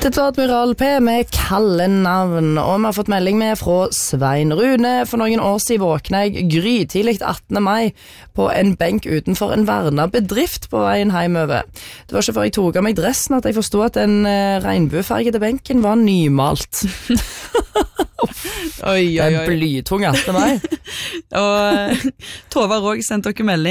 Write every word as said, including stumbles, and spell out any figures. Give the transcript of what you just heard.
Dette var Admiral P med kalde navn, og vi har fått melding med fra Svein Rune. For noen år siden våkna jeg grytidlig attende mai på en benk utenfor en verna bedrift på veien hjemover. Det var ikke før jeg tok av meg dressen at jeg forstod at den uh, regnbuefargede benken var nymalt. Oi, oi, oi. Det er blytung attende mai. Og Tove har også sendt dere melding